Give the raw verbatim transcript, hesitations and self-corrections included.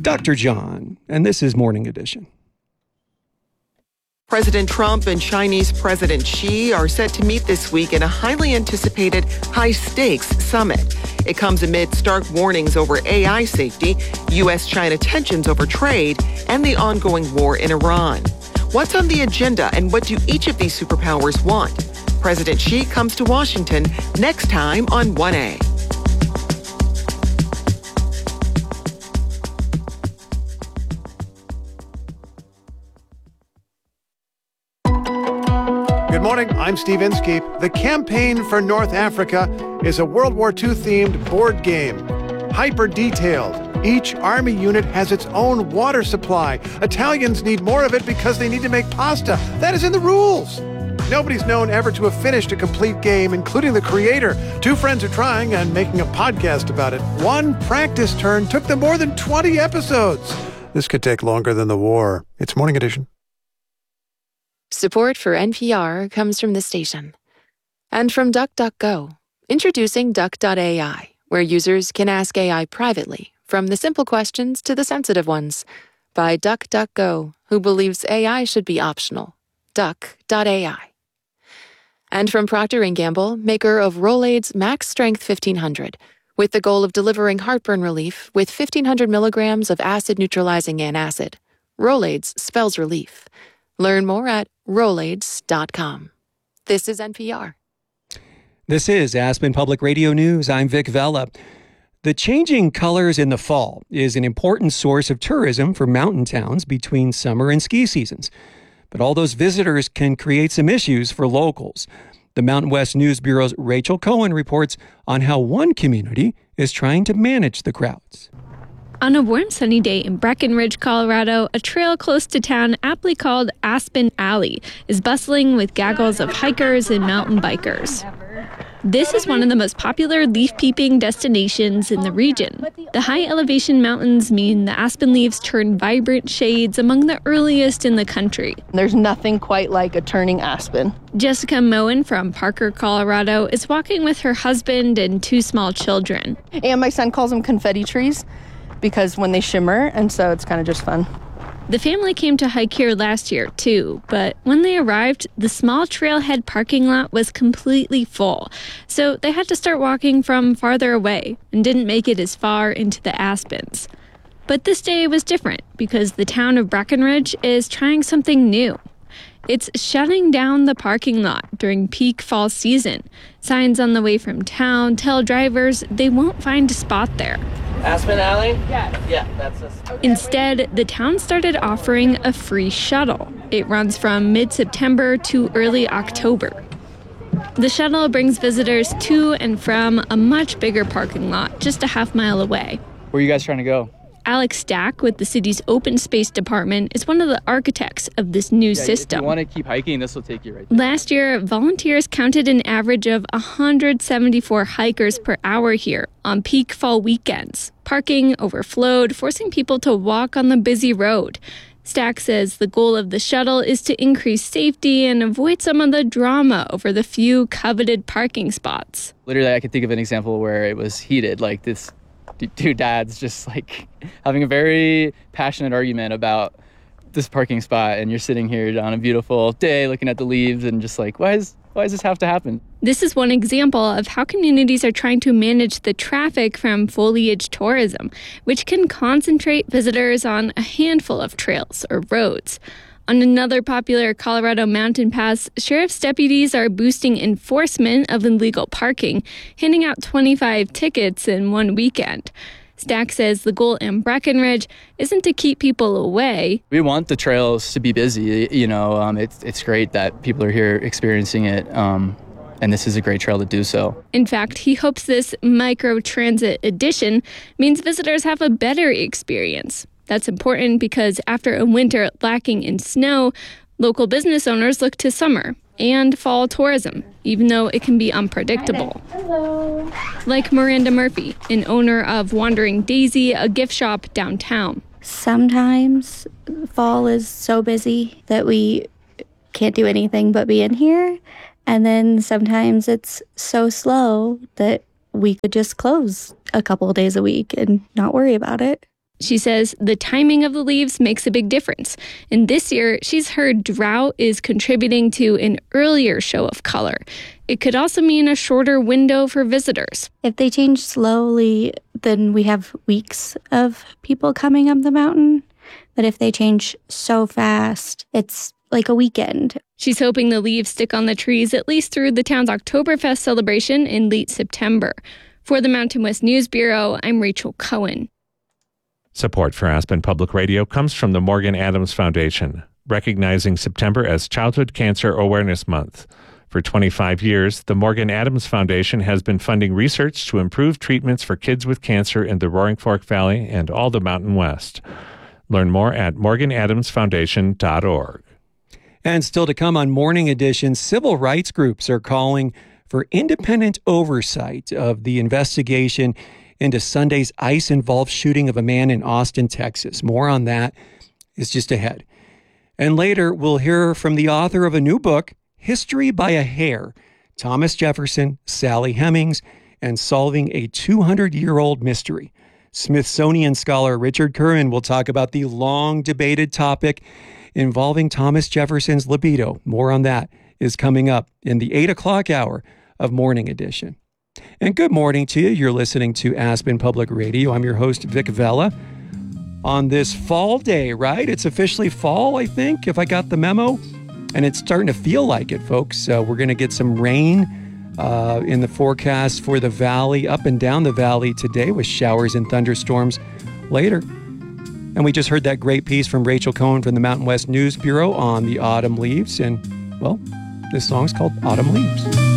Doctor John, and this is Morning Edition. President Trump and Chinese President Xi are set to meet this week in a highly anticipated high-stakes summit. It comes amid stark warnings over A I safety, U S China tensions over trade, and the ongoing war in Iran. What's on the agenda, and what do each of these superpowers want? President Xi comes to Washington next time on one A. Good morning, I'm Steve Inskeep. The Campaign for North Africa is a World War Two themed board game. Hyper-detailed. Each army unit has its own water supply. Italians need more of it because they need to make pasta. That is in the rules. Nobody's known ever to have finished a complete game, including the creator. Two friends are trying and making a podcast about it. One practice turn took them more than twenty episodes. This could take longer than the war. It's Morning Edition. Support for N P R comes from this station. And from DuckDuckGo, introducing Duck dot A I, where users can ask A I privately, from the simple questions to the sensitive ones, by DuckDuckGo, who believes A I should be optional. Duck dot A I. And from Procter and Gamble, maker of Rolaids Max Strength fifteen hundred, with the goal of delivering heartburn relief with fifteen hundred milligrams of acid-neutralizing antacid. Rolaids spells relief. Learn more at Rolaids dot com. This is N P R. This is Aspen Public Radio News. I'm Vic Vella. The changing colors in the fall is an important source of tourism for mountain towns between summer and ski seasons. But all those visitors can create some issues for locals. The Mountain West News Bureau's Rachel Cohen reports on how one community is trying to manage the crowds. On a warm, sunny day in Breckenridge, Colorado, a trail close to town, aptly called Aspen Alley, is bustling with gaggles of hikers and mountain bikers. This is one of the most popular leaf-peeping destinations in the region. The high-elevation mountains mean the aspen leaves turn vibrant shades among the earliest in the country. There's nothing quite like a turning aspen. Jessica Moen from Parker, Colorado, is walking with her husband and two small children. And my son calls them confetti trees, because when they shimmer, and so it's kind of just fun. The family came to hike here last year, too, but when they arrived, the small trailhead parking lot was completely full, so they had to start walking from farther away and didn't make it as far into the aspens. But this day was different because the town of Breckenridge is trying something new. It's shutting down the parking lot during peak fall season. Signs on the way from town tell drivers they won't find a spot there. Aspen Alley? Yeah. Yeah, that's us. Okay. Instead, the town started offering a free shuttle. It runs from mid-September to early October. The shuttle brings visitors to and from a much bigger parking lot just a half mile away. Where are you guys trying to go? Alex Stack with the city's open space department is one of the architects of this new yeah, system. If you want to keep hiking, this will take you right there. Last year, volunteers counted an average of one hundred seventy-four hikers per hour here on peak fall weekends. Parking overflowed, forcing people to walk on the busy road. Stack says the goal of the shuttle is to increase safety and avoid some of the drama over the few coveted parking spots. Literally, I could think of an example where it was heated, like this two dads just like having a very passionate argument about this parking spot, and you're sitting here on a beautiful day looking at the leaves and just like, why is why does this have to happen? This is one example of how communities are trying to manage the traffic from foliage tourism, which can concentrate visitors on a handful of trails or roads. On another popular Colorado mountain pass, sheriff's deputies are boosting enforcement of illegal parking, handing out twenty-five tickets in one weekend. Stack says the goal in Breckenridge isn't to keep people away. We want the trails to be busy. You know, um, it's it's great that people are here experiencing it, um, and this is a great trail to do so. In fact, he hopes this micro-transit edition means visitors have a better experience. That's important because after a winter lacking in snow, local business owners look to summer and fall tourism, even though it can be unpredictable. Hello. Like Miranda Murphy, an owner of Wandering Daisy, a gift shop downtown. Sometimes fall is so busy that we can't do anything but be in here. And then sometimes it's so slow that we could just close a couple of days a week and not worry about it. She says the timing of the leaves makes a big difference. And this year, she's heard drought is contributing to an earlier show of color. It could also mean a shorter window for visitors. If they change slowly, then we have weeks of people coming up the mountain. But if they change so fast, it's like a weekend. She's hoping the leaves stick on the trees at least through the town's Oktoberfest celebration in late September. For the Mountain West News Bureau, I'm Rachel Cohen. Support for Aspen Public Radio comes from the Morgan Adams Foundation, recognizing September as Childhood Cancer Awareness Month. For twenty-five years, the Morgan Adams Foundation has been funding research to improve treatments for kids with cancer in the Roaring Fork Valley and all the Mountain West. Learn more at morgan adams foundation dot org. And still to come on Morning Edition, civil rights groups are calling for independent oversight of the investigation into Sunday's ICE-involved shooting of a man in Austin, Texas. More on that is just ahead. And later, we'll hear from the author of a new book, History by a Hair, Thomas Jefferson, Sally Hemings, and Solving a two hundred year old Mystery. Smithsonian scholar Richard Curran will talk about the long-debated topic involving Thomas Jefferson's libido. More on that is coming up in the eight o'clock hour of Morning Edition. And good morning to you. You're listening to Aspen Public Radio. I'm your host, Vic Vela. On this fall day, right? It's officially fall, I think, if I got the memo. And it's starting to feel like it, folks. Uh, we're going to get some rain uh, in the forecast for the valley, up and down the valley today, with showers and thunderstorms later. And we just heard that great piece from Rachel Cohen from the Mountain West News Bureau on the autumn leaves. And, well, this song's called Autumn Leaves.